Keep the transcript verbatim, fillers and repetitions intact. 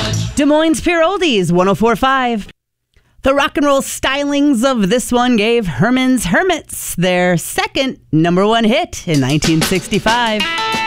Des Moines Pure Oldies, one oh four point five. The rock and roll stylings of this one gave Herman's Hermits their second number one hit in nineteen sixty-five.